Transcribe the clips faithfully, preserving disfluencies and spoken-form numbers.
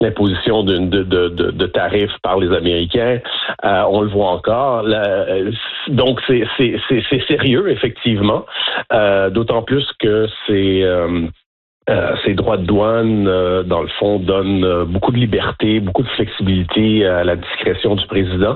l'imposition de, de, de, de, de tarifs par les Américains. Euh, on le voit encore. Là, donc, c'est, c'est, c'est, c'est sérieux, effectivement. Euh, d'autant plus que c'est... Euh, Euh, ces droits de douane, euh, dans le fond, donnent euh, beaucoup de liberté, beaucoup de flexibilité à la discrétion du président.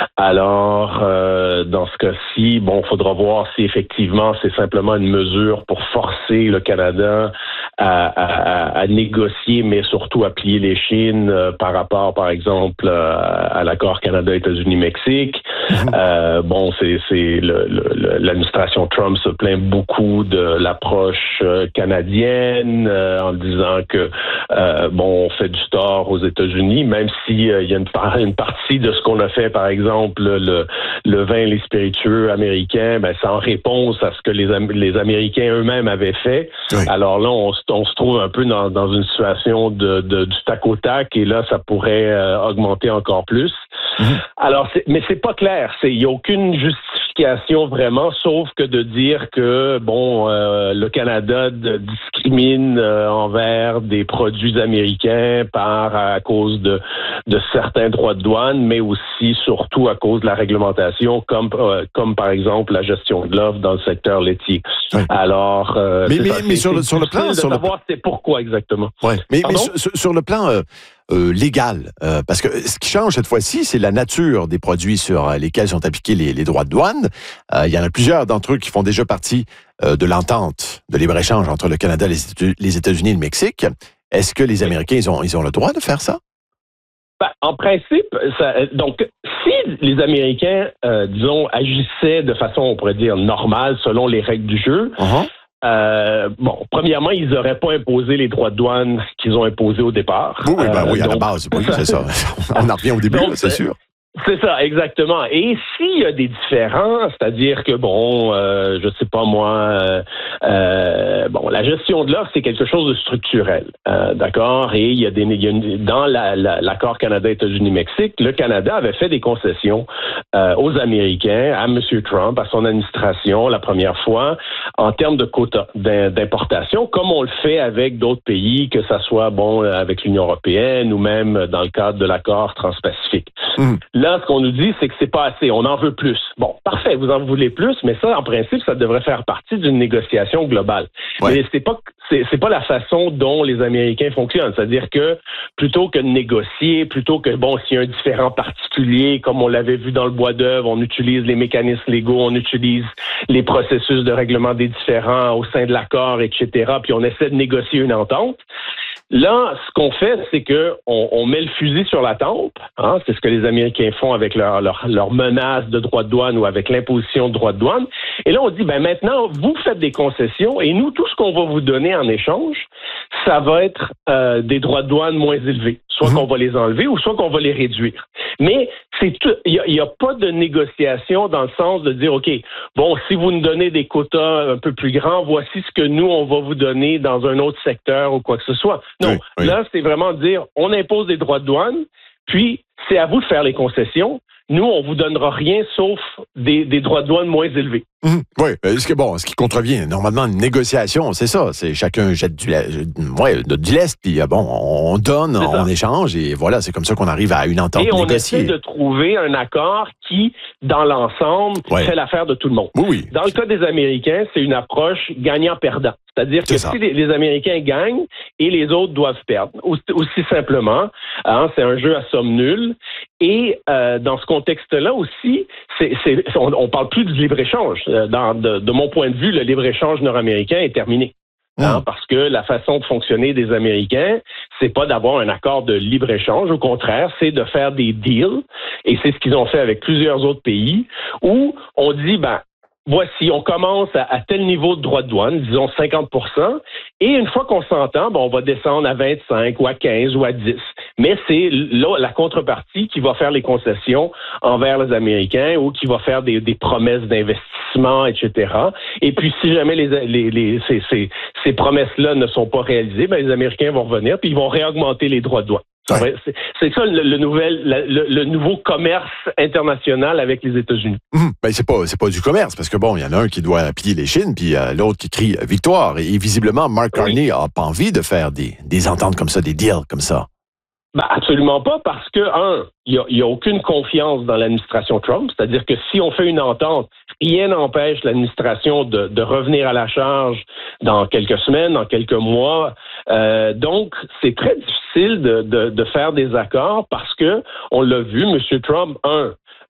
Alors, euh, dans ce cas-ci, bon, il faudra voir si effectivement c'est simplement une mesure pour forcer le Canada à, à, à négocier, mais surtout à plier les chines euh, par rapport, par exemple, euh, à l'accord Canada-États-Unis-Mexique. Mmh. Euh, bon, c'est, c'est le, le, l'administration Trump se plaint beaucoup de l'approche euh, canadienne, Euh, en disant que euh, bon, on fait du tort aux États-Unis, même si euh, il y a une, par- une partie de ce qu'on a fait, par exemple, le, le vin et les spiritueux américains, ben, c'est en réponse à ce que les, Am- les Américains eux-mêmes avaient fait. Oui. Alors là, on, on se trouve un peu dans, dans une situation de, de, du tac au tac, et là, ça pourrait euh, augmenter encore plus. Mmh. Alors, c'est, mais c'est pas clair. Il n'y a aucune justification vraiment, sauf que de dire que, bon, euh, le Canada de, discrimine euh, envers des produits américains par à cause de, de certains droits de douane, mais aussi, surtout, à cause de la réglementation, comme, euh, comme par exemple la gestion de l'offre dans le secteur laitier. Oui. Alors, euh, mais, mais, ça, mais sur, le, sur le plan... de sur savoir le... c'est pourquoi exactement. Ouais. Mais, mais sur, sur le plan... Euh... Euh, légal, euh, parce que ce qui change cette fois-ci, c'est la nature des produits sur lesquels sont appliqués les, les droits de douane. Euh, il y en a plusieurs d'entre eux qui font déjà partie euh, de l'entente de libre-échange entre le Canada, les, les États-Unis et le Mexique. Est-ce que les Américains, ils ont, ils ont le droit de faire ça? Ben, en principe, ça, donc, si les Américains, euh, disons, agissaient de façon, on pourrait dire, normale, selon les règles du jeu, uh-huh. Euh, bon, premièrement, ils n'auraient pas imposé les droits de douane qu'ils ont imposés au départ. Oui, oui, ben oui, euh, à donc, la base, oui, c'est ça. On en revient au début, donc, là, c'est sûr. C'est ça, exactement. Et s'il y a des différends, c'est-à-dire que, bon, euh, je sais pas moi, euh, euh, bon, la gestion de l'offre, c'est quelque chose de structurel, euh, d'accord? Et il y a des, il y a une, dans la, la, l'accord Canada-États-Unis-Mexique, le Canada avait fait des concessions euh, aux Américains, à M. Trump, à son administration, la première fois, en termes de quotas d'importation, comme on le fait avec d'autres pays, que ça soit, bon, avec l'Union européenne ou même dans le cadre de l'accord transpacifique. Mmh. Là, ce qu'on nous dit, c'est que c'est pas assez. On en veut plus. Bon, parfait, vous en voulez plus, mais ça, en principe, ça devrait faire partie d'une négociation globale. Ouais. Mais c'est pas, c'est, c'est pas la façon dont les Américains fonctionnent. C'est-à-dire que plutôt que de négocier, plutôt que, bon, s'il y a un différend particulier, comme on l'avait vu dans le bois d'œuvre, on utilise les mécanismes légaux, on utilise les processus de règlement des différends au sein de l'accord, et cetera, puis on essaie de négocier une entente. Là, ce qu'on fait, c'est que on, on met le fusil sur la tempe. Hein, c'est ce que les Américains font avec leur, leur, leur menace de droits de douane ou avec l'imposition de droits de douane. Et là, on dit, ben maintenant, vous faites des concessions et nous, tout ce qu'on va vous donner en échange, ça va être euh, des droits de douane moins élevés. Soit mmh. qu'on va les enlever ou soit qu'on va les réduire. Mais c'est tout, il n'y a, a pas de négociation dans le sens de dire, OK, bon, si vous nous donnez des quotas un peu plus grands, voici ce que nous, on va vous donner dans un autre secteur ou quoi que ce soit. Non, oui, oui. Là, c'est vraiment dire, on impose des droits de douane, puis c'est à vous de faire les concessions. Nous, on vous donnera rien sauf des, des droits de douane moins élevés. Mmh, oui, ce qui, bon, ce qui contrevient normalement une négociation, c'est ça. C'est chacun jette du, ouais, du lest, puis bon, on donne, on échange, et voilà, c'est comme ça qu'on arrive à une entente et on négociée. Essaie de trouver un accord qui, dans l'ensemble, ouais. fait l'affaire de tout le monde. Oui, oui. Dans le cas des Américains, c'est une approche gagnant-perdant. C'est-à-dire c'est que ça. Si les, les Américains gagnent et les autres doivent perdre, aussi, aussi simplement, hein, c'est un jeu à somme nulle. Et euh, dans ce contexte-là aussi, c'est, c'est, on, on parle plus du libre-échange. Dans, de, de mon point de vue, le libre-échange nord-américain est terminé. Mmh. Hein, parce que la façon de fonctionner des Américains, c'est pas d'avoir un accord de libre-échange. Au contraire, c'est de faire des deals. Et c'est ce qu'ils ont fait avec plusieurs autres pays où on dit, ben, voici, on commence à, à tel niveau de droit de douane, disons cinquante pour cent, et une fois qu'on s'entend, ben, on va descendre à vingt-cinq ou à quinze ou à dix. Mais c'est là la contrepartie qui va faire les concessions envers les Américains ou qui va faire des, des promesses d'investissement, et cetera. Et puis, si jamais les, les, les, ces, ces, ces promesses-là ne sont pas réalisées, ben, les Américains vont revenir puis ils vont réaugmenter les droits de douane. Ouais. C'est, c'est ça le, le, nouvel, le, le nouveau commerce international avec les États-Unis. Mmh, ben c'est pas c'est pas du commerce parce que bon, il y en a un qui doit plier les chines puis euh, l'autre qui crie victoire et, et visiblement Mark Carney oui. a pas envie de faire des des ententes comme ça, des deals comme ça. Ben absolument pas, parce que, un, il n'y a, a aucune confiance dans l'administration Trump, c'est-à-dire que si on fait une entente, rien n'empêche l'administration de, de revenir à la charge dans quelques semaines, dans quelques mois. Euh, donc, c'est très difficile de, de, de faire des accords parce que, on l'a vu, M. Trump, un,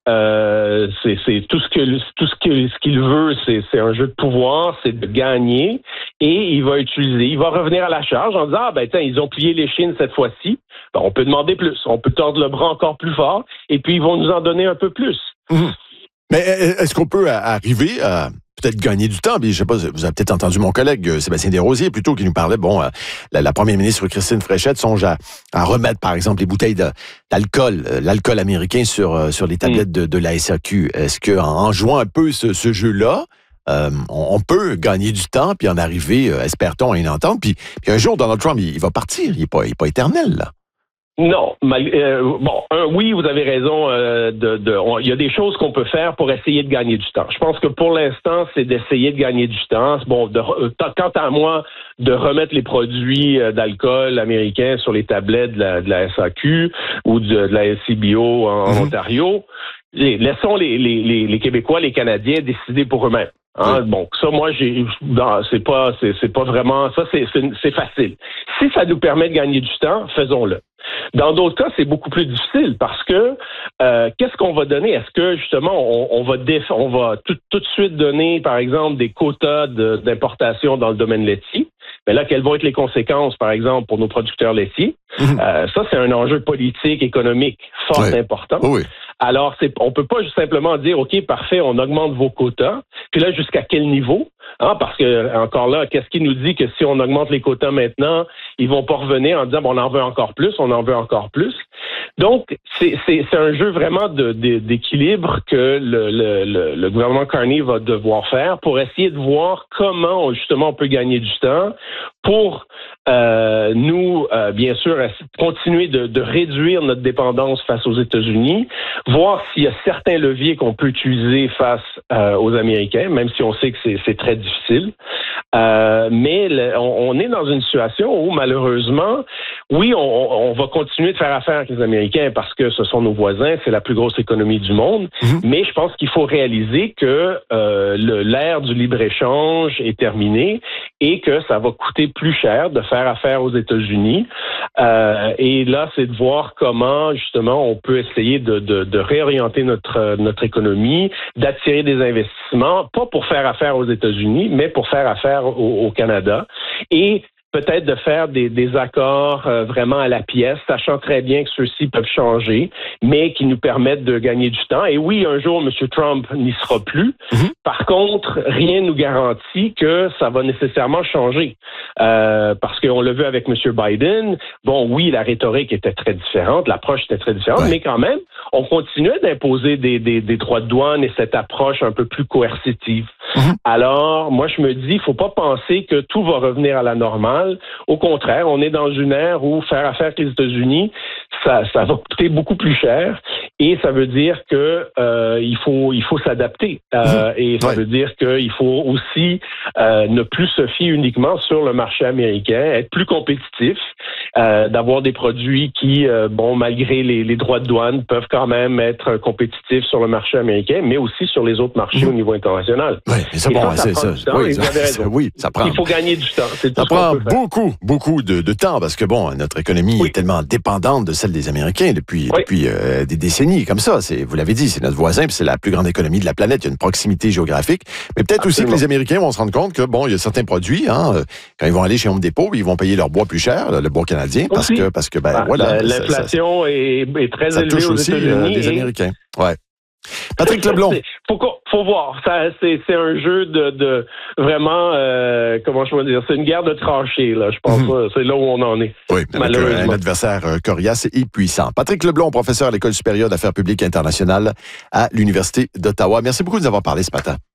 Euh, c'est, c'est tout ce que tout ce que ce qu'il veut, c'est, c'est un jeu de pouvoir, c'est de gagner, et il va utiliser, il va revenir à la charge en disant ah ben tiens, ils ont plié les chines cette fois-ci, ben, on peut demander plus, on peut tordre le bras encore plus fort, et puis ils vont nous en donner un peu plus. Mmh. Mais est-ce qu'on peut arriver à peut-être gagner du temps? Puis, je sais pas, vous avez peut-être entendu mon collègue Sébastien Desrosiers plutôt qui nous parlait, bon, la, la première ministre Christine Fréchette songe à, à remettre, par exemple, les bouteilles de, d'alcool, l'alcool américain sur, sur les tablettes de, de la S A Q. Est-ce qu'en en jouant un peu ce, ce jeu-là, euh, on, on peut gagner du temps puis en arriver, euh, espère-t-on, à une entente? Puis, puis un jour, Donald Trump, il, il va partir. Il n'est pas, il est pas éternel, là. Non, mal, euh, bon, un, oui, vous avez raison. Euh, de, de, on, il y a des choses qu'on peut faire pour essayer de gagner du temps. Je pense que pour l'instant, c'est d'essayer de gagner du temps. Bon, de, quant à moi, de remettre les produits d'alcool américains sur les tablettes de la, de la S A Q ou de, de la S C B O en, en Ontario. Les, laissons les, les, les, les Québécois, les Canadiens décider pour eux-mêmes. Hein, oui. Bon, ça, moi, j'ai, non, c'est pas, c'est, c'est pas vraiment, ça, c'est, c'est, c'est facile. Si ça nous permet de gagner du temps, faisons-le. Dans d'autres cas, c'est beaucoup plus difficile parce que euh, qu'est-ce qu'on va donner? Est-ce que justement on, on va déf- on va tout, tout de suite donner, par exemple, des quotas de, d'importation dans le domaine laitier? Mais là, quelles vont être les conséquences, par exemple, pour nos producteurs laitiers? Mmh. Euh, ça, c'est un enjeu politique, économique fort oui. important. Oui. Alors, c'est, on peut pas juste simplement dire, OK, parfait, on augmente vos quotas. Puis là, jusqu'à quel niveau? Hein, parce que, encore là, qu'est-ce qui nous dit que si on augmente les quotas maintenant, ils vont pas revenir en disant, bon, on en veut encore plus, on en veut encore plus. Donc, c'est, c'est, c'est un jeu vraiment de, de, d'équilibre que le, le, le, le gouvernement Carney va devoir faire pour essayer de voir comment, justement, on peut gagner du temps pour euh, nous, euh, bien sûr, continuer de, de réduire notre dépendance face aux États-Unis, voir s'il y a certains leviers qu'on peut utiliser face euh, aux Américains, même si on sait que c'est, c'est très difficile. Euh, mais le, on, on est dans une situation où, malheureusement, oui, on, on va continuer de faire affaire avec les Américains parce que ce sont nos voisins, c'est la plus grosse économie du monde, mmh. mais je pense qu'il faut réaliser que euh, le, l'ère du libre-échange est terminée et que ça va coûter plus cher de faire affaire aux États-Unis. Euh, et là, c'est de voir comment, justement, on peut essayer de, de, de réorienter notre, notre économie, d'attirer des investissements, pas pour faire affaire aux États-Unis, mais pour faire affaire au, au Canada. Et peut-être de faire des, des accords euh, vraiment à la pièce, sachant très bien que ceux-ci peuvent changer, mais qui nous permettent de gagner du temps. Et oui, un jour, M. Trump n'y sera plus. Mm-hmm. Par contre, rien ne nous garantit que ça va nécessairement changer. Euh, parce qu'on l'a vu avec M. Biden. Bon, oui, la rhétorique était très différente, l'approche était très différente, ouais. mais quand même, on continuait d'imposer des, des, des droits de douane et cette approche un peu plus coercitive. Mm-hmm. Alors, moi, je me dis, il ne faut pas penser que tout va revenir à la normale. Au contraire, on est dans une ère où faire affaire avec les États-Unis, ça, ça va coûter beaucoup plus cher et ça veut dire que euh, il faut il faut s'adapter euh, et ça ouais. veut dire qu'il faut aussi euh, ne plus se fier uniquement sur le marché américain, être plus compétitif, euh, d'avoir des produits qui, euh, bon, malgré les, les droits de douane, peuvent quand même être compétitifs sur le marché américain, mais aussi sur les autres marchés mmh. au niveau international. Oui, mais c'est et bon, ça, ça c'est prend ça. Du temps, Oui, et vous avez raison. oui, ça prend. Il faut gagner du temps. C'est ça tout prend ce qu'on peut faire. beaucoup, beaucoup de, de temps parce que bon, notre économie oui. est tellement dépendante de celle des Américains depuis oui. depuis euh, des décennies comme ça. C'est, vous l'avez dit, c'est notre voisin, puis c'est la plus grande économie de la planète. Il y a une proximité géographique, mais peut-être Absolument. aussi que les Américains vont se rendre compte que bon, il y a certains produits, hein, quand ils vont aller chez Home Depot, ils vont payer leur bois plus cher, le bois canadien, parce aussi. que parce que ben ah, voilà, l'inflation ça, ça, est, est très ça élevée touche aux aussi États-Unis. Euh, les Américains. Ouais. Patrick Leblond. Faut, faut voir. Ça, c'est, c'est un jeu de, de vraiment, euh, comment je peux dire, c'est une guerre de tranchées, là. Je pense mm-hmm. que c'est là où on en est. Oui, malheureusement. Avec un adversaire euh, coriace et puissant. Patrick Leblond, professeur à l'École supérieure d'affaires publiques internationales à l'Université d'Ottawa. Merci beaucoup de nous avoir parlé ce matin.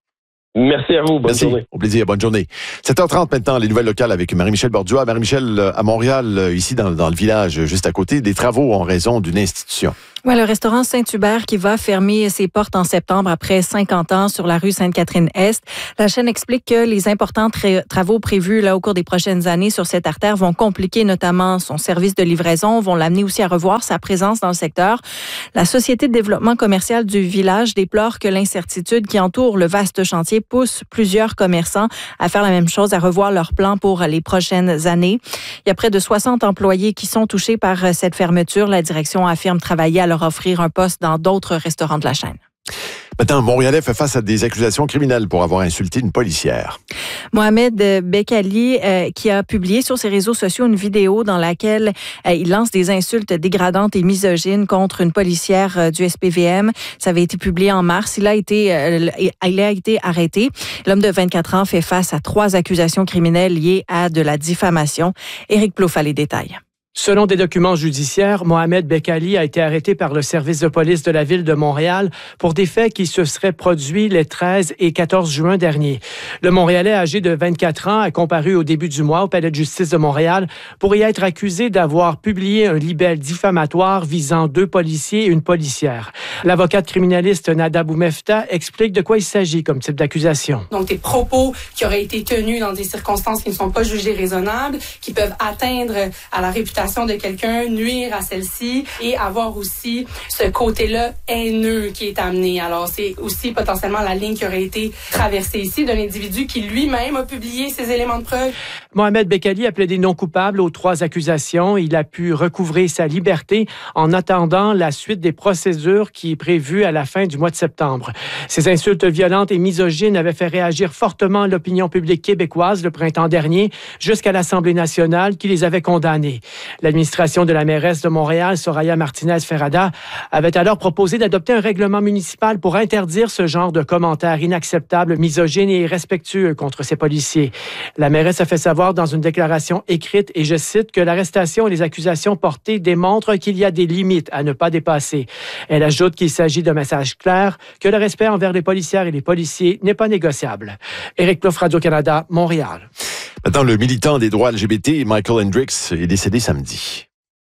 Merci à vous. Bonne Merci. journée. Au plaisir. Bonne journée. sept heures trente maintenant, les nouvelles locales avec Marie-Michel Bordua. Marie-Michel, à Montréal, ici dans, dans le village, juste à côté, des travaux en raison d'une institution. Ouais, le restaurant Saint-Hubert qui va fermer ses portes en septembre après cinquante ans sur la rue Sainte-Catherine-Est. La chaîne explique que les importants tra- travaux prévus là au cours des prochaines années sur cette artère vont compliquer notamment son service de livraison, vont l'amener aussi à revoir sa présence dans le secteur. La Société de développement commercial du village déplore que l'incertitude qui entoure le vaste chantier pousse plusieurs commerçants à faire la même chose, à revoir leurs plans pour les prochaines années. Il y a près de soixante employés qui sont touchés par cette fermeture. La direction affirme travailler à leur offrir un poste dans d'autres restaurants de la chaîne. Maintenant, Montréalais fait face à des accusations criminelles pour avoir insulté une policière. Mohamed Bekali, euh, qui a publié sur ses réseaux sociaux une vidéo dans laquelle euh, il lance des insultes dégradantes et misogynes contre une policière euh, du S P V M. Ça avait été publié en mars. Il a été, euh, il a été arrêté. L'homme de vingt-quatre ans fait face à trois accusations criminelles liées à de la diffamation. Éric Plouffe a les détails. Selon des documents judiciaires, Mohamed Bekali a été arrêté par le service de police de la ville de Montréal pour des faits qui se seraient produits les treize et quatorze juin dernier. Le Montréalais âgé de vingt-quatre ans a comparu au début du mois au palais de justice de Montréal pour y être accusé d'avoir publié un libelle diffamatoire visant deux policiers et une policière. L'avocate criminaliste Nada Boumefta explique de quoi il s'agit comme type d'accusation. Donc des propos qui auraient été tenus dans des circonstances qui ne sont pas jugées raisonnables, qui peuvent atteindre à la réputation de quelqu'un, nuire à celle-ci et avoir aussi ce côté-là haineux qui est amené. Alors, c'est aussi potentiellement la ligne qui aurait été traversée ici d'un individu qui lui-même a publié ces éléments de preuve. Mohamed Bekali a plaidé non coupable aux trois accusations. Il a pu recouvrer sa liberté en attendant la suite des procédures qui est prévue à la fin du mois de septembre. Ces insultes violentes et misogynes avaient fait réagir fortement l'opinion publique québécoise le printemps dernier jusqu'à l'Assemblée nationale qui les avait condamnées. L'administration de la mairesse de Montréal, Soraya Martinez-Ferrada, avait alors proposé d'adopter un règlement municipal pour interdire ce genre de commentaires inacceptables, misogynes et irrespectueux contre ces policiers. La mairesse a fait savoir dans une déclaration écrite, et je cite, que l'arrestation et les accusations portées démontrent qu'il y a des limites à ne pas dépasser. Elle ajoute qu'il s'agit d'un message clair, que le respect envers les policières et les policiers n'est pas négociable. Éric Plouffe, Radio-Canada, Montréal. Maintenant, le militant des droits L G B T, Michael Hendricks, est décédé samedi.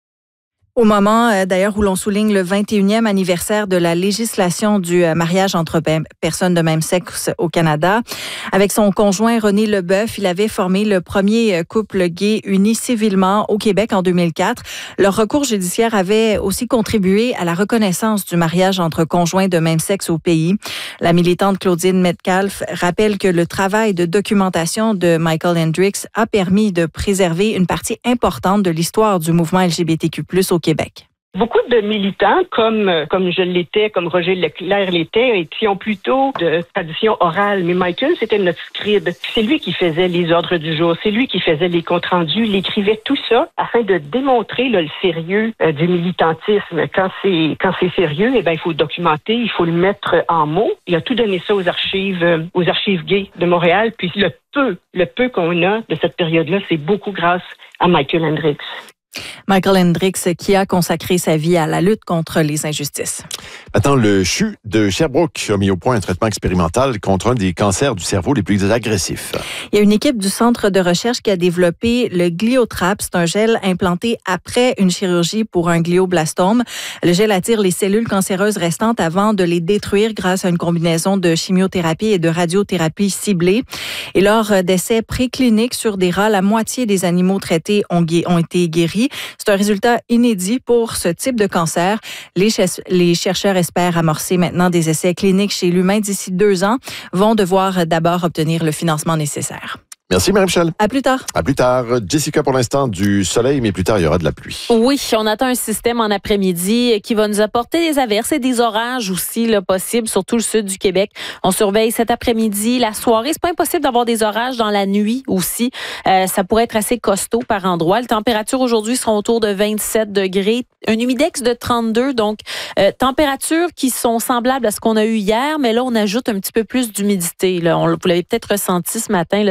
Au moment, euh, d'ailleurs, où l'on souligne le vingt et unième anniversaire de la législation du euh, mariage entre pe- personnes de même sexe au Canada. Avec son conjoint René Leboeuf, il avait formé le premier couple gay uni civilement au Québec en deux mille quatre. Leur recours judiciaire avait aussi contribué à la reconnaissance du mariage entre conjoints de même sexe au pays. La militante Claudine Metcalfe rappelle que le travail de documentation de Michael Hendricks a permis de préserver une partie importante de l'histoire du mouvement L G B T Q plus, au Québec. Beaucoup de militants, comme comme je l'étais, comme Roger Leclerc l'était, étaient plutôt de tradition orale. Mais Michael, c'était notre scribe. C'est lui qui faisait les ordres du jour. C'est lui qui faisait les comptes rendus. Il écrivait tout ça afin de démontrer là, le sérieux euh, du militantisme. Quand c'est quand c'est sérieux, eh ben il faut le documenter, il faut le mettre en mots. Il a tout donné ça aux archives euh, aux archives gays de Montréal. Puis le peu, le peu qu'on a de cette période-là, c'est beaucoup grâce à Michael Hendricks. Michael Hendricks qui a consacré sa vie à la lutte contre les injustices. Maintenant, le C H U de Sherbrooke a mis au point un traitement expérimental contre un des cancers du cerveau les plus agressifs. Il y a une équipe du Centre de recherche qui a développé le Gliotrap. C'est un gel implanté après une chirurgie pour un glioblastome. Le gel attire les cellules cancéreuses restantes avant de les détruire grâce à une combinaison de chimiothérapie et de radiothérapie ciblée. Et lors d'essais précliniques sur des rats, la moitié des animaux traités ont, gu- ont été guéris. C'est un résultat inédit pour ce type de cancer. Les, ch- les chercheurs espèrent amorcer maintenant des essais cliniques chez l'humain d'ici deux ans. Vont devoir d'abord obtenir le financement nécessaire. Merci, Marie-Michel. À plus tard. À plus tard. Jessica, pour l'instant, du soleil, mais plus tard, il y aura de la pluie. Oui, on attend un système en après-midi qui va nous apporter des averses et des orages aussi là, possibles, surtout le sud du Québec. On surveille cet après-midi, la soirée. C'est pas impossible d'avoir des orages dans la nuit aussi. Euh, ça pourrait être assez costaud par endroit. Les températures aujourd'hui seront autour de vingt-sept degrés. Un humidex de trente-deux, donc euh, températures qui sont semblables à ce qu'on a eu hier, mais là, on ajoute un petit peu plus d'humidité. Là. On, vous l'avez peut-être ressenti ce matin. Là, déjà, il y a un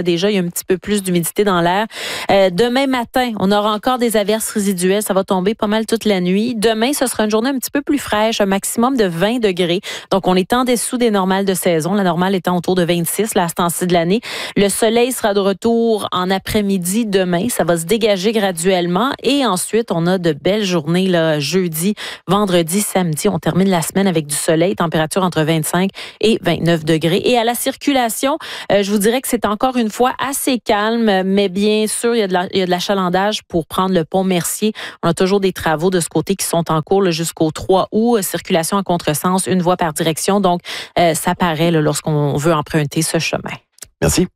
un petit peu plus d'humidité dans l'air. Euh, demain matin, on aura encore des averses résiduelles. Ça va tomber pas mal toute la nuit. Demain, ce sera une journée un petit peu plus fraîche, un maximum de vingt degrés. Donc, on est en dessous des normales de saison. La normale étant autour de vingt-six, là, à ce temps-ci de l'année. Le soleil sera de retour en après-midi demain. Ça va se dégager graduellement. Et ensuite, on a de belles journées, là, jeudi, vendredi, samedi. On termine la semaine avec du soleil, température entre vingt-cinq et vingt-neuf degrés. Et à la circulation, euh, je vous dirais que c'est encore une fois assez calme, mais bien sûr, il y a de la, il y a de l'achalandage pour prendre le pont Mercier. On a toujours des travaux de ce côté qui sont en cours là, jusqu'au trois août. Circulation à contresens, une voie par direction. Donc, euh, ça paraît là, lorsqu'on veut emprunter ce chemin. Merci.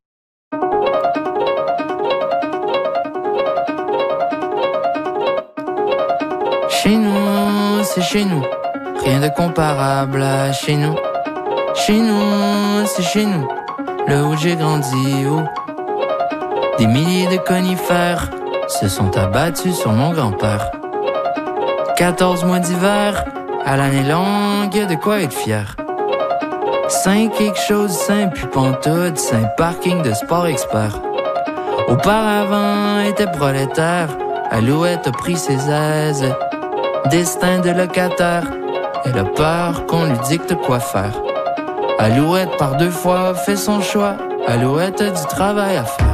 Chez nous, c'est chez nous. Rien de comparable à chez nous. Chez nous, c'est chez nous. Là où j'ai grandi, où des milliers de conifères se sont abattus sur mon grand-père. quatorze mois d'hiver, à l'année longue, y a de quoi être fier. Cinq quelque chose, cinq puis pantoute, cinq parking de sport expert. Auparavant, était prolétaire, Alouette a pris ses aises. Destin de locataire, elle a peur qu'on lui dicte quoi faire. Alouette par deux fois fait son choix, Alouette a du travail à faire.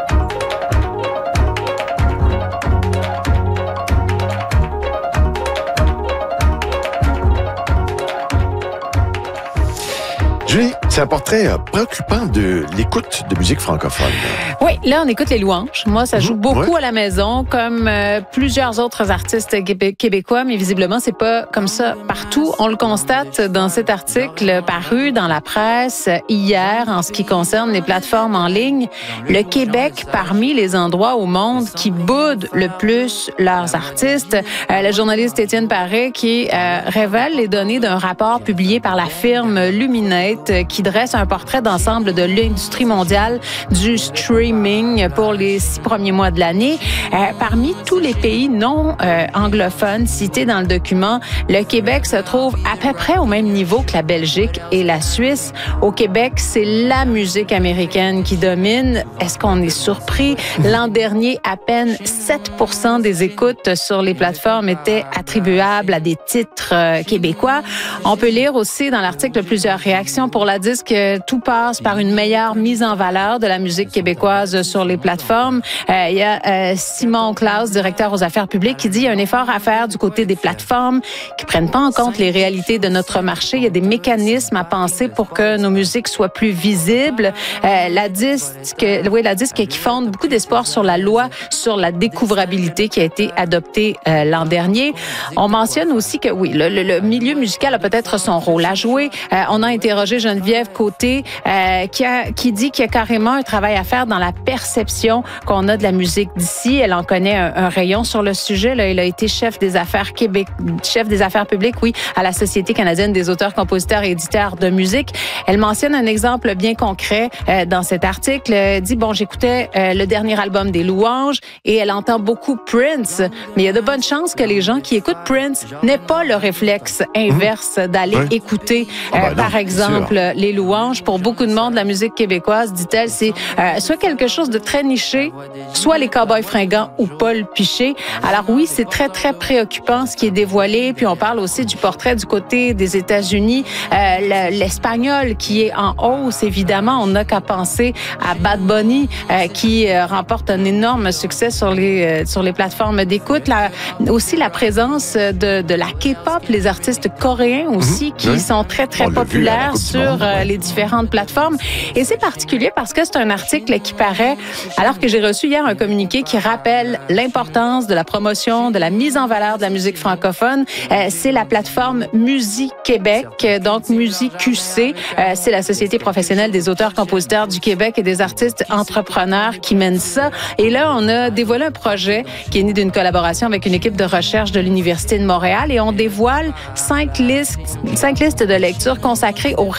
Julie, c'est un portrait euh, préoccupant de l'écoute de musique francophone. Oui, là, on écoute les louanges. Moi, ça joue mmh, beaucoup ouais. à la maison, comme euh, plusieurs autres artistes québé- québécois, mais visiblement, c'est pas comme ça partout. On le constate dans cet article paru dans la presse hier en ce qui concerne les plateformes en ligne. Le Québec, parmi les endroits au monde qui boudent le plus leurs artistes. Euh, le journaliste Étienne Paré qui euh, révèle les données d'un rapport publié par la firme Luminate qui dresse un portrait d'ensemble de l'industrie mondiale du streaming pour les six premiers mois de l'année. Euh, parmi tous les pays non euh, anglophones cités dans le document, le Québec se trouve à peu près au même niveau que la Belgique et la Suisse. Au Québec, c'est la musique américaine qui domine. Est-ce qu'on est surpris? L'an dernier, à peine sept pour cent des écoutes sur les plateformes étaient attribuables à des titres euh, québécois. On peut lire aussi dans l'article plusieurs réactions pour la disque. Tout passe par une meilleure mise en valeur de la musique québécoise sur les plateformes. Euh, il y a euh, Simon Claus, directeur aux affaires publiques, qui dit qu'il y a un effort à faire du côté des plateformes qui prennent pas en compte les réalités de notre marché. Il y a des mécanismes à penser pour que nos musiques soient plus visibles. Euh, la disque, oui, la disque qui fonde beaucoup d'espoir sur la loi sur la découvrabilité qui a été adoptée euh, l'an dernier. On mentionne aussi que oui, le, le, le milieu musical a peut-être son rôle à jouer. Euh, on a interrogé Geneviève Côté euh, qui, a, qui dit qu'il y a carrément un travail à faire dans la perception qu'on a de la musique d'ici. Elle en connaît un, un rayon sur le sujet. Là, elle a été chef des affaires Québec, chef des affaires publiques, oui, à la Société canadienne des auteurs, compositeurs et éditeurs de musique. Elle mentionne un exemple bien concret euh, dans cet article. Elle dit, bon, j'écoutais euh, le dernier album des Louanges et elle entend beaucoup Prince, mais il y a de bonnes chances que les gens qui écoutent Prince n'aient pas le réflexe inverse d'aller oui. écouter, euh, ah ben par non, exemple, les Louanges. Pour beaucoup de monde, la musique québécoise, dit-elle, c'est euh, soit quelque chose de très niché, soit les Cowboys fringants ou Paul Piché. Alors oui, c'est très, très préoccupant ce qui est dévoilé. Puis on parle aussi du portrait du côté des États-Unis. Euh, l'espagnol qui est en hausse, évidemment. On n'a qu'à penser à Bad Bunny euh, qui euh, remporte un énorme succès sur les, euh, sur les plateformes d'écoute. La, aussi la présence de, de la K-pop, les artistes coréens aussi mmh, qui oui. sont très, très on populaires sur euh, les différentes plateformes. Et c'est particulier parce que c'est un article qui paraît, alors que j'ai reçu hier un communiqué qui rappelle l'importance de la promotion, de la mise en valeur de la musique francophone. Euh, c'est la plateforme Musique Québec, donc Musique Q C. Euh, c'est la Société professionnelle des auteurs-compositeurs du Québec et des artistes entrepreneurs qui mène ça. Et là, on a dévoilé un projet qui est né d'une collaboration avec une équipe de recherche de l'Université de Montréal et on dévoile cinq listes, cinq listes de lecture consacrées aux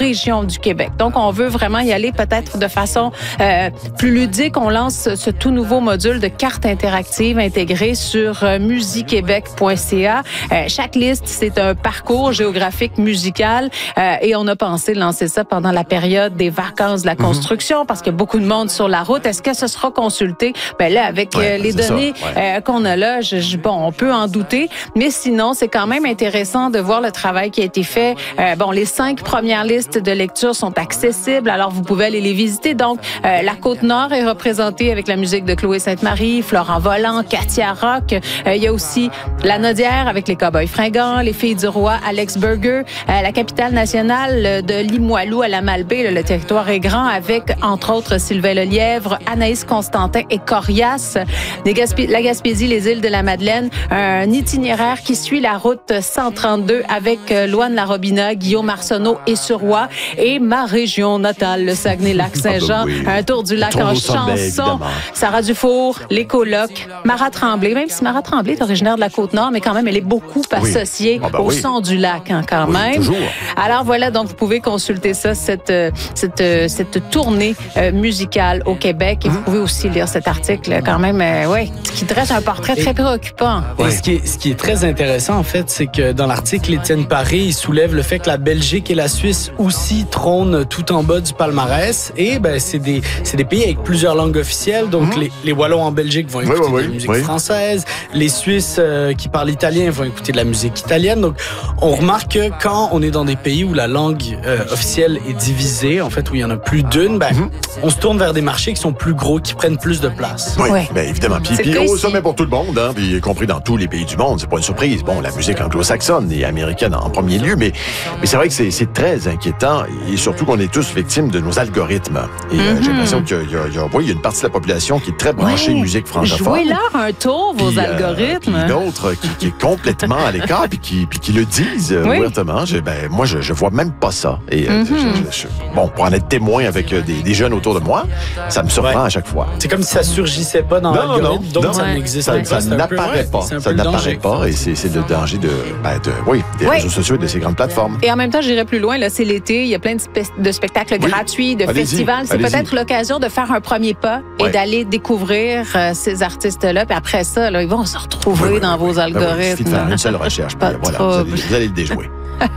régions du Québec. Donc, on veut vraiment y aller peut-être de façon euh, plus ludique. On lance ce tout nouveau module de carte interactive intégrée sur euh, musiquebec point c a. Euh, chaque liste, c'est un parcours géographique musical euh, et on a pensé de lancer ça pendant la période des vacances de la construction mm-hmm. parce qu'il y a beaucoup de monde sur la route. Est-ce que ce sera consulté? Ben là, avec ouais, euh, les données ouais. euh, qu'on a là, je, je, bon, on peut en douter, mais sinon, c'est quand même intéressant de voir le travail qui a été fait. Euh, bon, les cinq premières listes de lecture sont accessibles, alors vous pouvez aller les visiter. Donc, euh, la Côte-Nord est représentée avec la musique de Chloé Sainte-Marie, Florent Volant, Katia Rock. Euh, il y a aussi La Nodière avec les Cowboys Fringants, les Filles du Roi, Alex Burger, euh, la capitale nationale de Limoilou à la Malbaie, le, le territoire est grand, avec, entre autres, Sylvain Lelièvre, Anaïs Constantin et Corias. Les Gaspi- la Gaspésie, les îles de la Madeleine, un itinéraire qui suit la route cent trente-deux avec euh, Loane Larobina, Guillaume Arsenault et Suroît, et ma région natale, le Saguenay-Lac-Saint-Jean, ah ben oui. un tour du lac en chanson. Sarah Dufour, les colocs, Mara Tremblay, même si Mara Tremblay est originaire de la Côte-Nord, mais quand même, elle est beaucoup oui. associée ah ben au oui. son du lac, hein, quand oui, même. Toujours. Alors voilà, donc vous pouvez consulter ça, cette, cette, cette tournée euh, musicale au Québec, et mmh. vous pouvez aussi lire cet article, quand même, euh, ouais, qui dresse un portrait et, très préoccupant. Et ouais. ce, qui est, ce qui est très intéressant, en fait, c'est que dans l'article, Étienne Paré, il soulève le fait que la Belgique et la Suisse aussi trônent tout en bas du palmarès, et ben, c'est des, c'est des pays avec plusieurs langues officielles, donc mmh. les, les Wallons en Belgique vont écouter oui, oui, de la musique oui. française, les Suisses euh, qui parlent italien vont écouter de la musique italienne, donc on remarque que quand on est dans des pays où la langue euh, officielle est divisée, en fait, où il y en a plus d'une, ben, mmh. on se tourne vers des marchés qui sont plus gros, qui prennent plus de place. Oui, ouais. bien évidemment. Puis, puis au sommet pour tout le monde, hein, puis y compris dans tous les pays du monde, c'est pas une surprise. Bon, la musique anglo-saxonne et américaine en premier lieu, mais, mais c'est vrai que c'est, c'est très inquiétant, et surtout qu'on est tous victimes de nos algorithmes. Et mm-hmm. euh, j'ai l'impression qu'il y a, il y, a, il y, a, oui, il y a une partie de la population qui est très branchée ouais. musique francophone. Jouez-leur un tour, vos puis, algorithmes. Euh, puis d'autres qui, qui est complètement à l'écart, puis qui, puis qui le disent euh, oui. ouvertement. Je, ben, moi, je, je vois même pas ça. Et, euh, mm-hmm. je, je, je, bon, pour en être témoin avec euh, des, des jeunes autour de moi, ça me surprend ouais. à chaque fois. C'est comme si ça surgissait pas dans non, l'algorithme, non, donc non, ça ouais. n'existe ça, pas. Ça n'apparaît peu, pas. Ouais, ça n'apparaît pas, et c'est, c'est le danger de, ben, de oui, des oui. réseaux sociaux et de ces grandes plateformes. Et en même temps, j'irais plus loin. Là, c'est l'été, il y a plein de, spe- de spectacles oui. gratuits, de allez-y, festivals. C'est allez-y. peut-être l'occasion de faire un premier pas ouais. et d'aller découvrir euh, ces artistes-là. Puis après ça, là, ils vont se retrouver oui, oui, dans oui, vos oui. algorithmes. Ben oui, il suffit de faire une seule recherche. Puis, voilà, vous allez, vous allez le déjouer.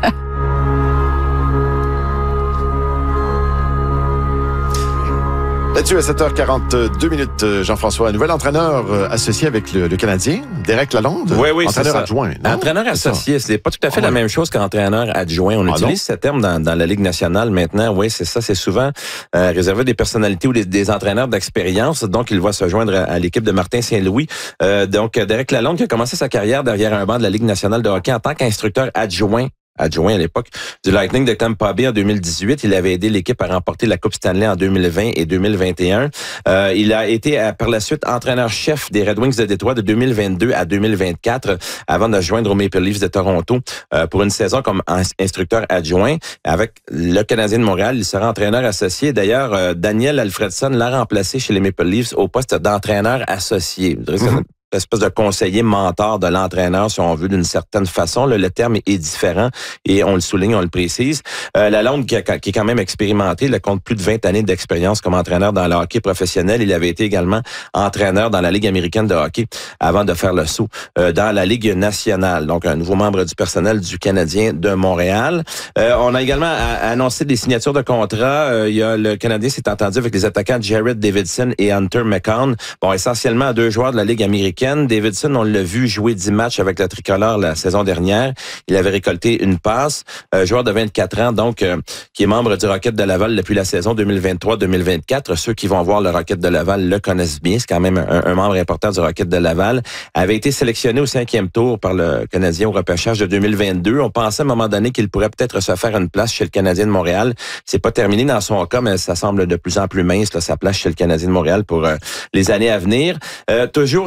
Là-dessus, à sept heures quarante-deux minutes, Jean-François, un nouvel entraîneur associé avec le, le Canadien, Derek Lalonde. Oui, oui, entraîneur c'est ça. adjoint. Non? Entraîneur associé, c'est pas tout à fait ah, la ouais. même chose qu'entraîneur adjoint. On ah, utilise non? ce terme dans, dans la Ligue nationale maintenant. Oui, c'est ça. C'est souvent euh, réservé à des personnalités ou des, des entraîneurs d'expérience. Donc, il va se joindre à, à l'équipe de Martin Saint-Louis. Euh, donc, Derek Lalonde qui a commencé sa carrière derrière un banc de la Ligue nationale de hockey en tant qu'instructeur adjoint. adjoint à l'époque du Lightning de Tampa Bay en deux mille dix-huit. Il avait aidé l'équipe à remporter la Coupe Stanley en deux mille vingt et deux mille vingt et un. Euh, il a été euh, par la suite entraîneur-chef des Red Wings de Détroit de deux mille vingt-deux à deux mille vingt-quatre avant de se joindre aux Maple Leafs de Toronto euh, pour une saison comme instructeur adjoint. Avec le Canadien de Montréal, il sera entraîneur associé. D'ailleurs, euh, Daniel Alfredson l'a remplacé chez les Maple Leafs au poste d'entraîneur associé. Mm-hmm. Espèce de conseiller mentor de l'entraîneur, si on veut, d'une certaine façon. Le, le terme est différent et on le souligne, on le précise. Euh, Lalonde, qui, a, qui est quand même expérimenté, il compte plus de vingt années d'expérience comme entraîneur dans le hockey professionnel. Il avait été également entraîneur dans la Ligue américaine de hockey avant de faire le saut euh, dans la Ligue nationale. Donc, un nouveau membre du personnel du Canadien de Montréal. Euh, on a également a, annoncé des signatures de contrats. Euh, il y a le Canadien s'est entendu avec les attaquants Jared Davidson et Hunter McCann. Bon, essentiellement deux joueurs de la Ligue américaine. Davidson, on l'a vu jouer dix matchs avec le tricolore la saison dernière. Il avait récolté une passe. Euh, joueur de vingt-quatre ans, donc, euh, qui est membre du Rocket de Laval depuis la saison deux mille vingt-trois deux mille vingt-quatre. Ceux qui vont voir le Rocket de Laval le connaissent bien. C'est quand même un, un membre important du Rocket de Laval. Avait été sélectionné au cinquième tour par le Canadien au repêchage de deux mille vingt-deux. On pensait à un moment donné qu'il pourrait peut-être se faire une place chez le Canadien de Montréal. C'est pas terminé dans son cas, mais ça semble de plus en plus mince, là, sa place chez le Canadien de Montréal pour euh, les années à venir. Euh, toujours sans contrat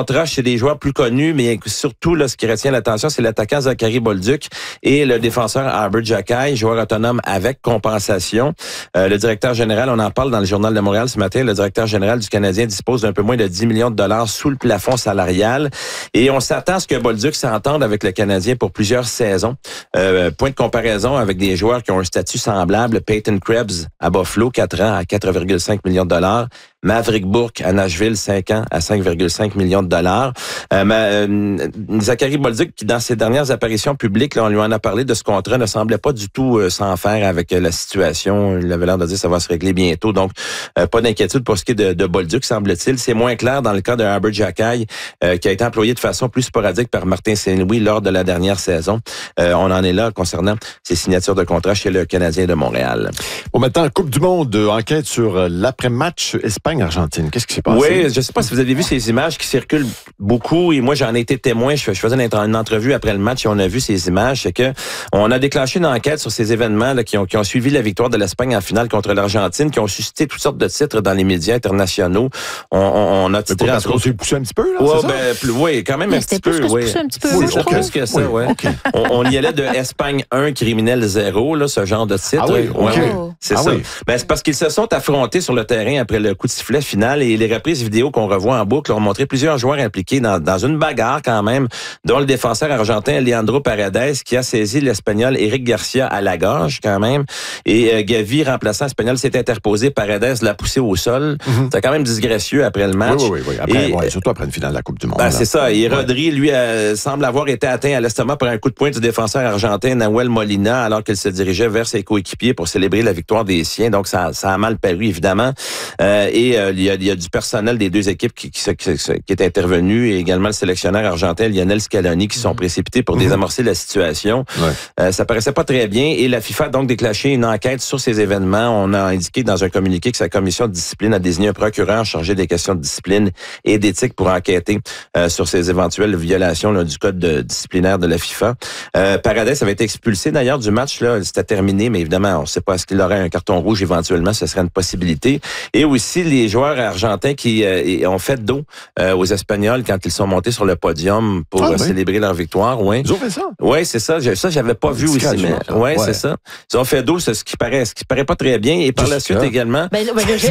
contrat chez des joueurs plus connus, mais surtout, là, ce qui retient l'attention, c'est l'attaquant Zachary Bolduc et le défenseur Arber Xhekaj, joueur autonome avec compensation. Euh, le directeur général, on en parle dans le Journal de Montréal ce matin, le directeur général du Canadien dispose d'un peu moins de dix millions de dollars sous le plafond salarial. Et on s'attend à ce que Bolduc s'entende avec le Canadien pour plusieurs saisons. Euh, point de comparaison avec des joueurs qui ont un statut semblable. Peyton Krebs à Buffalo, quatre ans à quatre virgule cinq millions de dollars. Maverick Bourque à Nashville, cinq ans à cinq virgule cinq millions de dollars. Euh, ma, euh, Zachary Bolduc, qui dans ses dernières apparitions publiques, là, on lui en a parlé de ce contrat, ne semblait pas du tout euh, s'en faire avec euh, la situation. Il avait l'air de dire que ça va se régler bientôt. Donc, euh, pas d'inquiétude pour ce qui est de, de Bolduc, semble-t-il. C'est moins clair dans le cas de Arber Xhekaj, euh, qui a été employé de façon plus sporadique par Martin Saint-Louis lors de la dernière saison. Euh, on en est là concernant ses signatures de contrat chez le Canadien de Montréal. Bon, maintenant, Coupe du Monde, euh, enquête sur euh, l'après-match Espagne-Argentine. Qu'est-ce qui s'est passé? Oui, je ne sais pas si vous avez vu ces images qui circulent beaucoup, et moi, j'en ai été témoin. Je, je faisais une, une entrevue après le match et on a vu ces images. C'est que on a déclenché une enquête sur ces événements là, qui, ont, qui ont suivi la victoire de l'Espagne en finale contre l'Argentine, qui ont suscité toutes sortes de titres dans les médias internationaux. On, on, on a titré... Parce qu'on s'est poussé un petit peu, là, ouais, c'est ça? Ben, plus, oui, quand même Mais un petit peu. Plus Oui, un petit peu, oui, je plus que ça, oui, ouais. Okay. On, on y allait de Espagne un, criminel zéro, là, ce genre de titre. Ah oui, okay. ouais, oh. c'est ah ça. Oui. Ben, c'est parce qu'ils se sont affrontés sur le terrain après le coup de sifflet final, et les reprises vidéo qu'on revoit en boucle ont montré plusieurs joueurs impliqués dans, dans une bagarre quand même, dont le défenseur argentin Leandro Paredes, qui a saisi l'Espagnol Eric Garcia à la gorge quand même, et euh, Gavi, remplaçant espagnol, s'est interposé. Paredes l'a poussé au sol. Mm-hmm. C'est quand même disgracieux après le match. Oui, oui, oui. Après, et, ouais, surtout après une finale de la Coupe du Monde. Ben, c'est ça. Et ouais. Rodri, lui, euh, semble avoir été atteint à l'estomac par un coup de poing du défenseur argentin Nahuel Molina, alors qu'il se dirigeait vers ses coéquipiers pour célébrer la victoire des siens. Donc, ça, ça a mal paru, évidemment. Euh, et euh, il, y a, il y a du personnel des deux équipes qui, qui, qui, qui est intervenu, et également le sélectionneur argentin Lionel Scaloni, qui sont précipités pour mm-hmm. désamorcer la situation. Ouais. Euh, ça paraissait pas très bien, et la FIFA a donc déclenché une enquête sur ces événements. On a indiqué dans un communiqué que sa commission de discipline a désigné un procureur chargé des questions de discipline et d'éthique pour enquêter euh, sur ces éventuelles violations là, du code de, disciplinaire de la FIFA. Euh, Paredes avait été expulsé d'ailleurs du match, là, c'était terminé, mais évidemment, on ne sait pas est-ce qu'il aurait un carton rouge éventuellement, ce serait une possibilité. Et aussi les joueurs argentins qui euh, ont fait dos euh, aux Espagnols quand ils sont montés sur le podium pour ah, euh, oui. célébrer leur victoire. Ouais. Ils ont fait ça? Oui, c'est ça. Ça, j'avais pas vu aussi. Mais... Oui, ouais. c'est ça. Ils ont fait dos, c'est ce qui paraît, ce qui paraît pas très bien. Et par Just la suite ça. également... Ben, ben, je...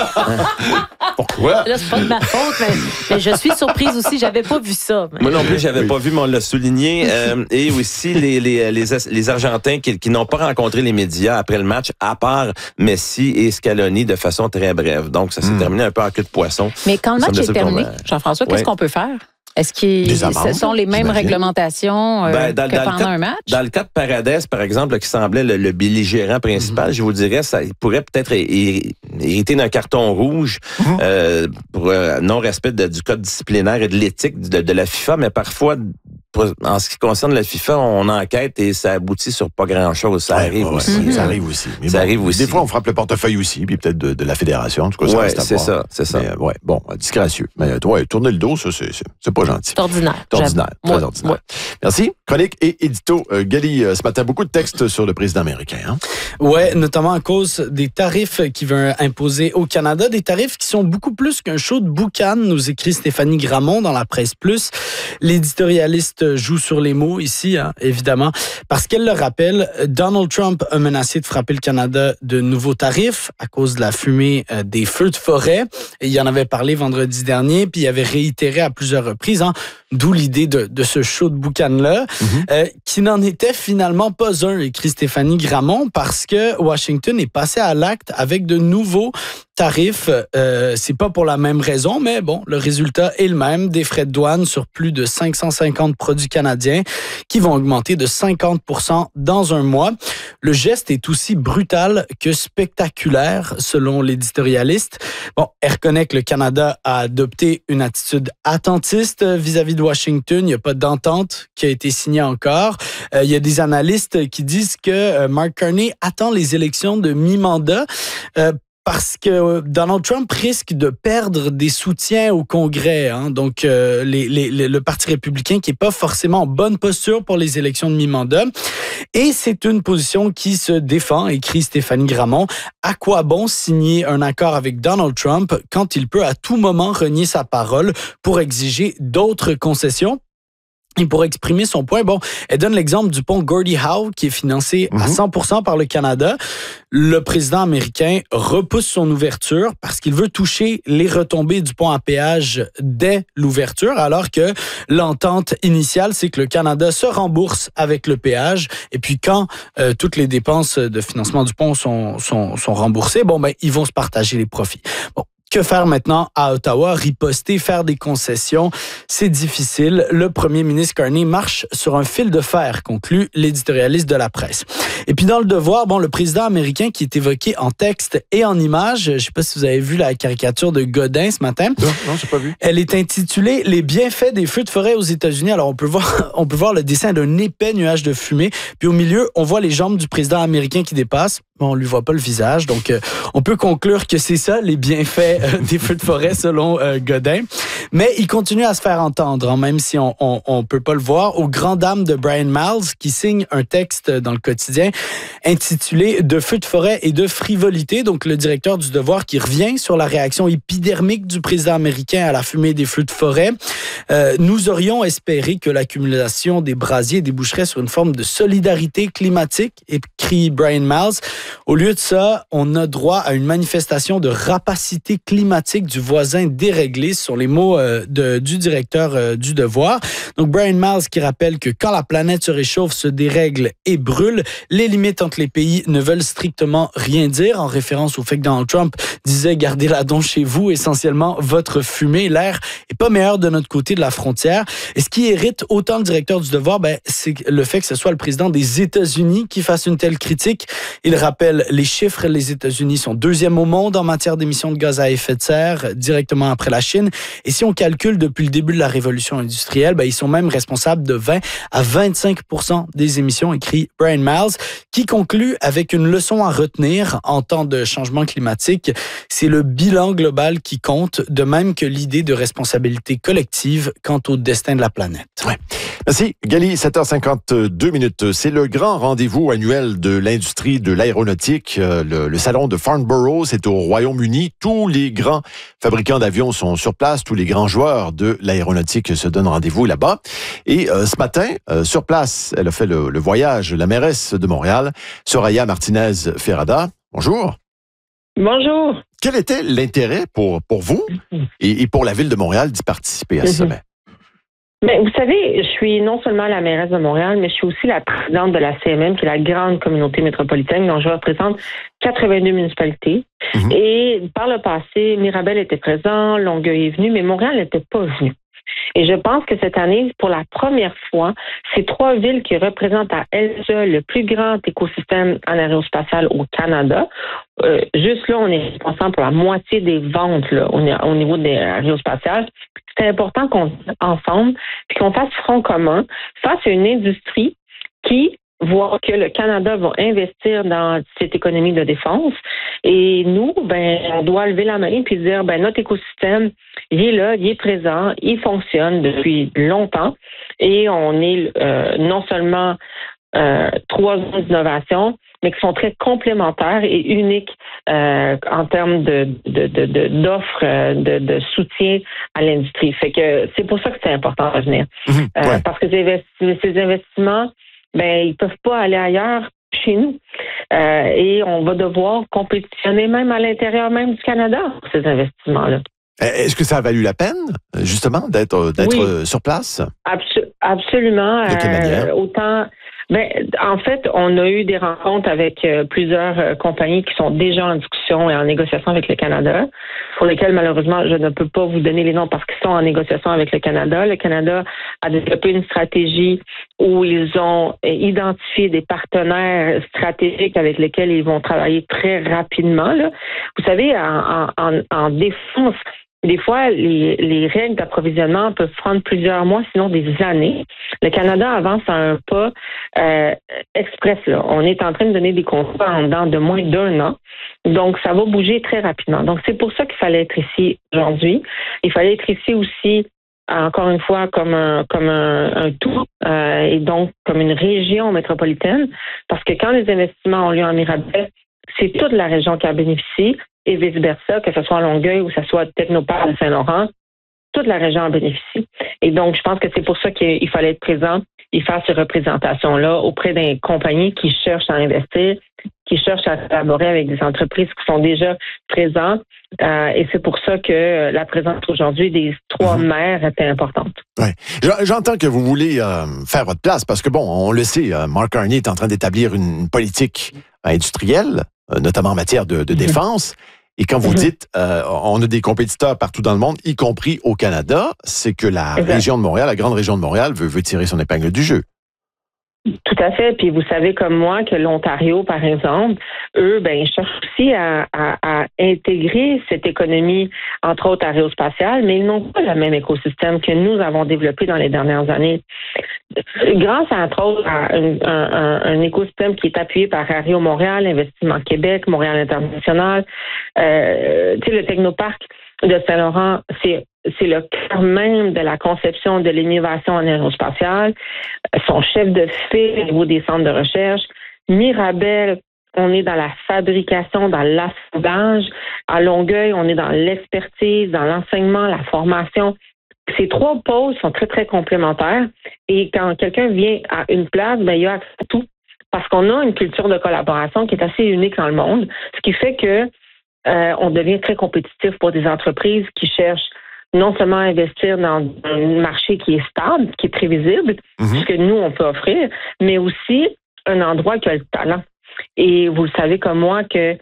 Pourquoi? Là, c'est pas de ma faute, mais, mais je suis surprise aussi. J'avais pas vu ça. Mais... Moi non plus, j'avais oui. pas vu, mais on l'a souligné. Euh, et aussi les, les, les, les Argentins qui, qui n'ont pas rencontré les médias après le match, à part Messi et Scaloni, de façon très brève. Donc, ça s'est mm. terminé un peu en queue de poisson. Mais quand le match est terminé, Jean-François, qu'est-ce ouais. qu'on peut faire? Est-ce que ce sont les mêmes j'imagine. réglementations euh, ben, dans, que dans pendant cas, un match? Dans le cas de Paredes, par exemple, qui semblait le, le belligérant principal, mm-hmm. je vous dirais, ça pourrait peut-être hériter d'un carton rouge mm-hmm. euh, pour euh, non-respect de, du code disciplinaire et de l'éthique de, de la FIFA, mais parfois... En ce qui concerne la FIFA, on enquête et ça aboutit sur pas grand-chose. Ça ouais, arrive ouais, aussi. Ouais, ça arrive aussi. Mais ça bon, arrive aussi. Des fois, on frappe le portefeuille aussi, puis peut-être de, de la fédération. En tout cas, ça ouais, c'est ça, c'est ça. Mais, euh, ouais, bon, disgracieux. Mais ouais, tourner le dos, ça, c'est, c'est, c'est pas gentil. C'est ordinaire. C'est ordinaire, très ouais, ordinaire. Ouais. Merci. Chronique et édito. Euh, Gali, euh, ce matin, beaucoup de textes sur le président américain. Hein? Ouais, notamment à cause des tarifs qu'il veut imposer au Canada, des tarifs qui sont beaucoup plus qu'un show de boucan, nous écrit Stéphanie Gramont dans la Presse Plus. L'éditorialiste joue sur les mots ici, hein, évidemment, parce qu'elle le rappelle, Donald Trump a menacé de frapper le Canada de nouveaux tarifs à cause de la fumée euh, des feux de forêt. Et il en avait parlé vendredi dernier, puis il avait réitéré à plusieurs reprises, hein, d'où l'idée de, de ce show de boucan-là, mm-hmm. euh, qui n'en était finalement pas un, écrit Stéphanie Gramont, parce que Washington est passé à l'acte avec de nouveaux tarifs. Euh, c'est pas pour la même raison, mais bon, le résultat est le même. Des frais de douane sur plus de cinq cent cinquante produits canadiens qui vont augmenter de cinquante pour cent dans un mois. Le geste est aussi brutal que spectaculaire, selon l'éditorialiste. Bon, elle reconnaît que le Canada a adopté une attitude attentiste vis-à-vis de Washington. Il n'y a pas d'entente qui a été signée encore. Euh, il y a des analystes qui disent que euh, Mark Carney attend les élections de mi-mandat euh, parce que Donald Trump risque de perdre des soutiens au Congrès. Hein. Donc, euh, les, les, les, le Parti républicain qui n'est pas forcément en bonne posture pour les élections de mi-mandat. Et c'est une position qui se défend, écrit Stéphanie Gramont. À quoi bon signer un accord avec Donald Trump quand il peut à tout moment renier sa parole pour exiger d'autres concessions? Et pour exprimer son point, bon, elle donne l'exemple du pont Gordie Howe qui est financé mm-hmm. à cent pour cent par le Canada. Le président américain repousse son ouverture parce qu'il veut toucher les retombées du pont à péage dès l'ouverture, alors que l'entente initiale, c'est que le Canada se rembourse avec le péage. Et puis quand euh, toutes les dépenses de financement du pont sont, sont, sont remboursées, bon, ben, ils vont se partager les profits. Bon. Que faire maintenant à Ottawa? Riposter, faire des concessions, c'est difficile. Le premier ministre Carney marche sur un fil de fer, conclut l'éditorialiste de la presse. Et puis dans le Devoir, bon, le président américain qui est évoqué en texte et en images, je ne sais pas si vous avez vu la caricature de Godin ce matin. Non, non, j'ai pas vu. Elle est intitulée « Les bienfaits des feux de forêt aux États-Unis ». Alors on peut voir, on peut voir le dessin d'un épais nuage de fumée. Puis au milieu, on voit les jambes du président américain qui dépassent. Bon, on lui voit pas le visage, donc euh, on peut conclure que c'est ça les bienfaits euh, des feux de forêt selon euh, Godin. Mais il continue à se faire entendre, hein, même si on, on on peut pas le voir, aux grandes dames de Brian Miles qui signe un texte dans le quotidien intitulé « De feux de forêt et de frivolité ». Donc le directeur du Devoir qui revient sur la réaction épidermique du président américain à la fumée des feux de forêt. Euh, nous aurions espéré que l'accumulation des brasiers déboucherait sur une forme de solidarité climatique, écrit Brian Miles. Au lieu de ça, on a droit à une manifestation de rapacité climatique du voisin déréglé, sur les mots euh, de, du directeur euh, du Devoir. Donc, Brian Miles qui rappelle que quand la planète se réchauffe, se dérègle et brûle, les limites entre les pays ne veulent strictement rien dire, en référence au fait que Donald Trump disait « Gardez-la donc chez vous, essentiellement votre fumée. L'air est pas meilleur de notre côté de la frontière. » Et ce qui irrite autant le directeur du Devoir, ben, c'est le fait que ce soit le président des États-Unis qui fasse une telle critique. Il rappelle les chiffres, les États-Unis sont deuxième au monde en matière d'émissions de gaz à effet de serre, directement après la Chine. Et si on calcule depuis le début de la révolution industrielle, ben, ils sont même responsables de vingt à vingt-cinq pour cent des émissions, écrit Brian Miles, qui conclut avec une leçon à retenir en temps de changement climatique. C'est le bilan global qui compte, de même que l'idée de responsabilité collective quant au destin de la planète. Ouais. Merci. Gali, sept heures cinquante-deux minutes. C'est le grand rendez-vous annuel de l'industrie de l'aéronautique. Le, le salon de Farnborough, c'est au Royaume-Uni. Tous les grands fabricants d'avions sont sur place. Tous les grands joueurs de l'aéronautique se donnent rendez-vous là-bas. Et euh, ce matin, euh, sur place, elle a fait le, le voyage, la mairesse de Montréal, Soraya Martinez-Ferrada. Bonjour. Bonjour. Quel était l'intérêt pour, pour vous et, et pour la Ville de Montréal d'y participer à ce sommet? Bien, vous savez, je suis non seulement la mairesse de Montréal, mais je suis aussi la présidente de la C M M, qui est la grande communauté métropolitaine, dont je représente quatre-vingt-deux municipalités. Mm-hmm. Et par le passé, Mirabel était présent, Longueuil est venu, mais Montréal n'était pas venu. Et je pense que cette année, pour la première fois, ces trois villes qui représentent à elles seules le plus grand écosystème en aérospatial au Canada, euh, juste là, on est responsable pour la moitié des ventes là, au, au niveau des aérospatiales. C'est important qu'on ensemble, puis qu'on fasse front commun face à une industrie qui voit que le Canada va investir dans cette économie de défense. Et nous, ben, on doit lever la main puis dire, ben, notre écosystème, il est là, il est présent, il fonctionne depuis longtemps. Et on est euh, non seulement euh, trois zones d'innovation, mais qui sont très complémentaires et uniques euh, en termes de, de, de, de, d'offres, de, de soutien à l'industrie. Fait que c'est pour ça que c'est important de venir. Mmh, ouais. euh, parce que ces, ces investissements, ben, ils peuvent pas aller ailleurs chez nous. Euh, et on va devoir compétitionner même à l'intérieur même du Canada pour ces investissements-là. Est-ce que ça a valu la peine, justement, d'être, d'être oui. sur place? Absu- absolument. De quelle manière? Euh, autant... Ben, en fait, on a eu des rencontres avec euh, plusieurs euh, compagnies qui sont déjà en discussion et en négociation avec le Canada, pour lesquelles, malheureusement, je ne peux pas vous donner les noms parce qu'ils sont en négociation avec le Canada. Le Canada a développé une stratégie où ils ont identifié des partenaires stratégiques avec lesquels ils vont travailler très rapidement. Là. Vous savez, en, en, en défense, des fois, les, les règles d'approvisionnement peuvent prendre plusieurs mois, sinon des années. Le Canada avance à un pas euh, express. Là. On est en train de donner des contrats en dedans de moins d'un an. Donc, ça va bouger très rapidement. Donc, c'est pour ça qu'il fallait être ici aujourd'hui. Il fallait être ici aussi, encore une fois, comme un, comme un, un tout, euh, et donc comme une région métropolitaine, parce que quand les investissements ont lieu en Mirabel, c'est toute la région qui en bénéficie, et vice-versa, que ce soit à Longueuil ou que ce soit Technoparc de Saint-Laurent, toute la région en bénéficie. Et donc, je pense que c'est pour ça qu'il fallait être présent et faire ces représentations-là auprès des compagnies qui cherchent à investir, qui cherchent à collaborer avec des entreprises qui sont déjà présentes. Euh, et c'est pour ça que la présence aujourd'hui des trois mmh. maires était importante. Ouais. J'entends que vous voulez euh, faire votre place parce que, bon, on le sait, euh, Mark Carney est en train d'établir une politique industrielle, euh, notamment en matière de, de mmh. défense. Et quand vous mmh. dites euh, on a des compétiteurs partout dans le monde, y compris au Canada, c'est que la exact. région de Montréal, la grande région de Montréal, veut, veut tirer son épingle du jeu. Tout à fait. Puis vous savez comme moi que l'Ontario, par exemple, eux, ben, ils cherchent aussi à, à, à intégrer cette économie, entre autres aérospatiale, mais ils n'ont pas le même écosystème que nous avons développé dans les dernières années. Grâce, entre autres, à un, un, un écosystème qui est appuyé par Aéro Montréal, Investissement Québec, Montréal International, euh, tu sais, le Technoparc de Saint-Laurent, c'est c'est le cœur même de la conception de l'innovation en aérospatiale. Son chef de file au niveau des centres de recherche. Mirabel, on est dans la fabrication, dans l'assemblage. À Longueuil, on est dans l'expertise, dans l'enseignement, la formation. Ces trois pôles sont très, très complémentaires. Et quand quelqu'un vient à une place, ben, il y a accès à tout. Parce qu'on a une culture de collaboration qui est assez unique dans le monde, ce qui fait que euh, on devient très compétitif pour des entreprises qui cherchent non seulement investir dans un marché qui est stable, qui est prévisible, mm-hmm. ce que nous, on peut offrir, mais aussi un endroit qui a le talent. Et vous le savez comme moi que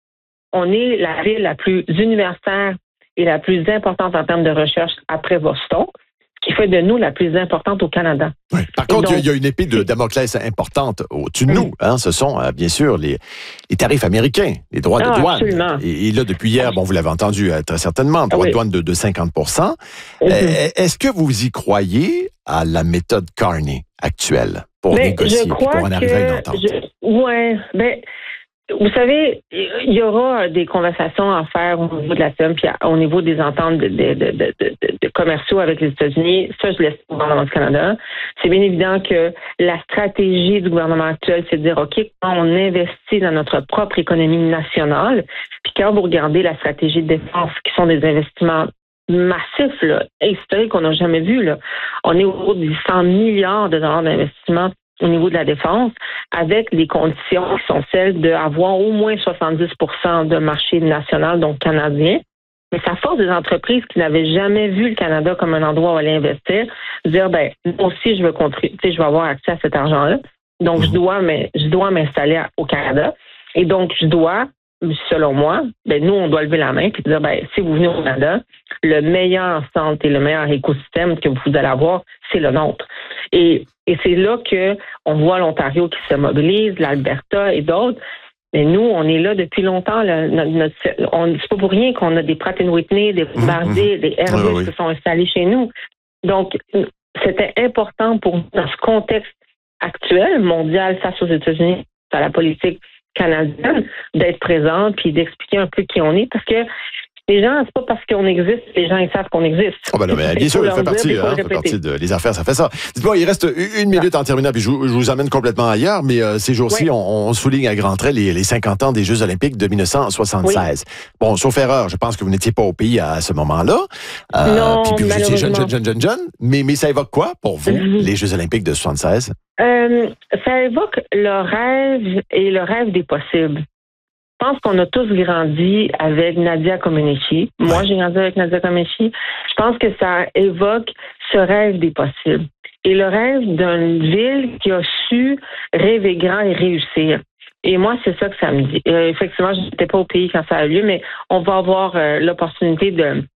on est la ville la plus universitaire et la plus importante en termes de recherche après Boston, ce qui fait de nous la plus importante au Canada. Oui. Par et contre, donc, il y a une épée de Damoclès importante au-dessus de nous. Hein, ce sont, euh, bien sûr, les, les tarifs américains, les droits de ah, douane. Et, et là, depuis hier, bon, vous l'avez entendu euh, très certainement, droits oui. de douane de, de cinquante pour cent. Mm-hmm. Euh, est-ce que vous y croyez à la méthode Carney actuelle pour ben, négocier, pour en arriver à une entente? Oui, bien... Vous savez, il y aura des conversations à faire au niveau de la C E M puis au niveau des ententes de, de, de, de, de, de commerciaux avec les États-Unis. Ça, je laisse au gouvernement du Canada. C'est bien évident que la stratégie du gouvernement actuel, c'est de dire, OK, quand on investit dans notre propre économie nationale, puis quand vous regardez la stratégie de défense, qui sont des investissements massifs, là, historiques qu'on n'a jamais vus, là, on est autour de cent milliards de dollars d'investissement au niveau de la défense, avec les conditions qui sont celles d'avoir au moins soixante-dix pour cent de marché national, donc canadien. Mais ça force des entreprises qui n'avaient jamais vu le Canada comme un endroit où aller investir, dire, ben, moi aussi, je veux contribuer, tu sais, je veux avoir accès à cet argent-là. Donc, je dois, mais, je dois m'installer au Canada. Et donc, je dois, selon moi, ben, nous, on doit lever la main et dire, ben, si vous venez au Canada, le meilleur centre et le meilleur écosystème que vous allez avoir, c'est le nôtre. Et, et c'est là que on voit l'Ontario qui se mobilise, l'Alberta et d'autres. Mais nous, on est là depuis longtemps. Là, notre, notre, on, c'est pas pour rien qu'on a des Pratt and Whitney, des Bombardier, mmh, mmh. des Airbus oui, oui. qui sont installés chez nous. Donc, c'était important pour nous, dans ce contexte actuel, mondial, face aux États-Unis, à la politique canadienne, d'être présent puis d'expliquer un peu qui on est. Parce que les gens, c'est pas parce qu'on existe, les gens ils savent qu'on existe. Oh ben non, mais bien sûr, il fait partie, hein, fait partie de les affaires, ça fait ça. Dites-moi, il reste une minute en terminant, puis je, je vous amène complètement ailleurs, mais euh, ces jours-ci, oui. on, on souligne à grands traits les, les cinquante ans des Jeux olympiques de dix-neuf cent soixante-seize. Oui. Bon, sauf erreur, je pense que vous n'étiez pas au pays à ce moment-là. Euh, non, puis, puis vous étiez jeune, jeune, jeune, jeune, jeune. Mais, mais ça évoque quoi pour vous, mm-hmm. les Jeux olympiques de soixante-seize? Euh, ça évoque le rêve et le rêve des possibles. Je pense qu'on a tous grandi avec Nadia Comaneci. Moi, ouais. j'ai grandi avec Nadia Comaneci. Je pense que ça évoque ce rêve des possibles. Et le rêve d'une ville qui a su rêver grand et réussir. Et moi, c'est ça que ça me dit. Euh, effectivement, je n'étais pas au pays quand ça a eu lieu, mais on va avoir euh, l'opportunité de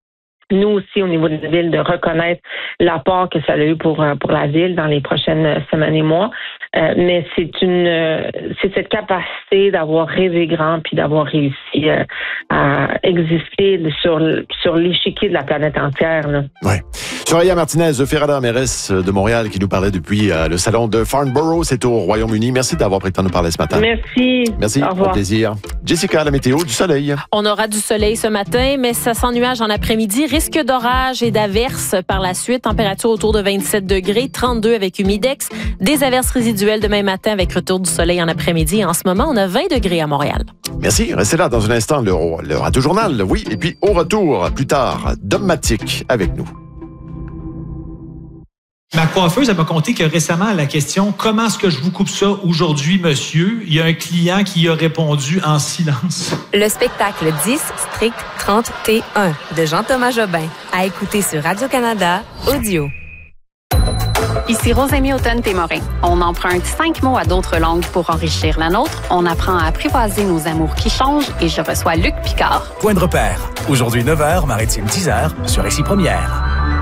nous aussi, au niveau de la ville, de reconnaître l'apport que ça a eu pour pour la ville dans les prochaines semaines et mois. Euh, mais c'est une euh, c'est cette capacité d'avoir rêvé grand puis d'avoir réussi euh, à exister sur sur l'échiquier de la planète entière. Là. Ouais. Soraya Martinez, Ferrada, mairesse de Montréal, qui nous parlait depuis euh, le salon de Farnborough, c'est au Royaume-Uni. Merci d'avoir pris le temps de nous parler ce matin. Merci. Merci. Au revoir. Au plaisir. Jessica, la météo, du soleil. On aura du soleil ce matin, mais ça s'ennuage en après-midi. Risque d'orage et d'averses par la suite. Température autour de vingt-sept degrés, trente-deux avec humidex. Des averses résiduelles demain matin avec retour du soleil en après-midi. En ce moment, on a vingt degrés à Montréal. Merci. Restez là dans un instant. Le, le Radio Journal, oui. Et puis, au retour, plus tard, Dogmatique avec nous. Ma coiffeuse, elle m'a conté que récemment, à la question « Comment est-ce que je vous coupe ça aujourd'hui, monsieur? » il y a un client qui a répondu en silence. Le spectacle dix, strict trente T un de Jean-Thomas Jobin. À écouter sur Radio-Canada, audio. Ici Rosémie Automne-Témorin. On emprunte cinq mots à d'autres langues pour enrichir la nôtre. On apprend à apprivoiser nos amours qui changent et je reçois Luc Picard. Point de repère. Aujourd'hui neuf heures, Maritime dix heures, sur Récit Première.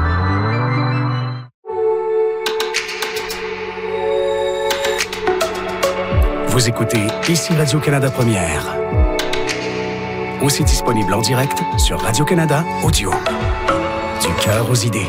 Vous écoutez Ici Radio-Canada Première. Aussi disponible en direct sur Radio-Canada Audio. Du cœur aux idées.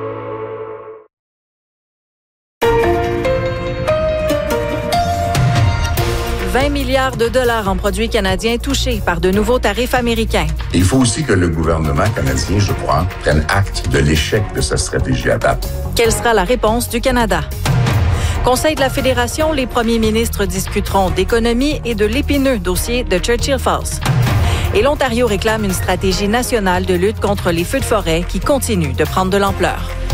vingt milliards de dollars en produits canadiens touchés par de nouveaux tarifs américains. Il faut aussi que le gouvernement canadien, je crois, prenne acte de l'échec de sa stratégie à date. Quelle sera la réponse du Canada? Conseil de la Fédération, les premiers ministres discuteront d'économie et de l'épineux dossier de Churchill Falls. Et l'Ontario réclame une stratégie nationale de lutte contre les feux de forêt qui continuent de prendre de l'ampleur.